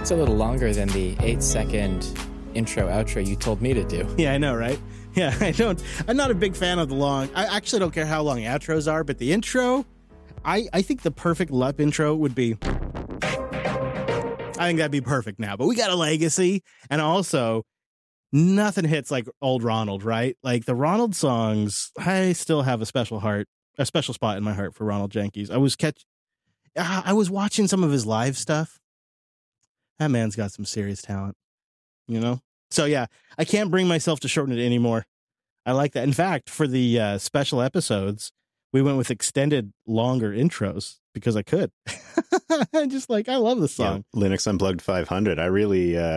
It's a little longer than the 8-second intro outro you told me to do. Yeah, I know, right? Yeah, I'm not a big fan of the long. I actually don't care how long outros are, but the intro, I think the perfect LUP intro would be. I think that'd be perfect now. But we got a legacy, and also nothing hits like old Ronald, right? Like the Ronald songs, I still have a special spot in my heart for Ronald Jenkins. I was watching some of his live stuff. That man's got some serious talent, you know? So yeah, I can't bring myself to shorten it anymore. I like that. In fact, for the special episodes, we went with extended, longer intros because I could. I love the song. Yeah, Linux Unplugged 500. I really